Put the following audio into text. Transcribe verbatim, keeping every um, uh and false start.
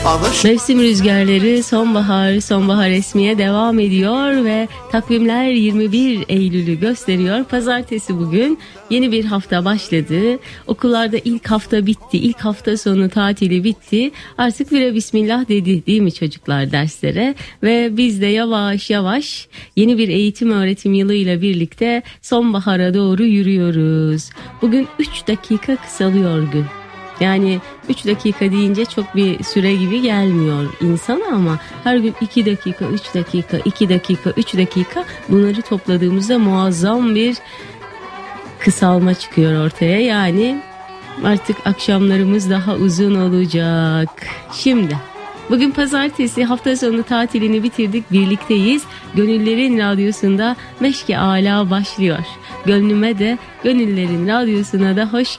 Mevsim rüzgarları, sonbahar, sonbahar esmeye devam ediyor ve takvimler yirmi bir Eylül'ü gösteriyor. Pazartesi bugün, yeni bir hafta başladı. Okullarda ilk hafta bitti, ilk hafta sonu tatili bitti. Artık bire bismillah dedi değil mi çocuklar derslere? Ve biz de yavaş yavaş yeni bir eğitim öğretim yılıyla birlikte sonbahara doğru yürüyoruz. Bugün üç dakika kısalıyor gün. Yani üç dakika deyince çok bir süre gibi gelmiyor insana ama her gün iki dakika, üç dakika, iki dakika, üç dakika bunları topladığımızda muazzam bir kısalma çıkıyor ortaya. Yani artık akşamlarımız daha uzun olacak. Şimdi bugün pazartesi, hafta sonu tatilini bitirdik, birlikteyiz. Gönüllerin Radyosu'nda Meşk-i Ala başlıyor. Gönlüme de, Gönüllerin Radyosu'na da hoş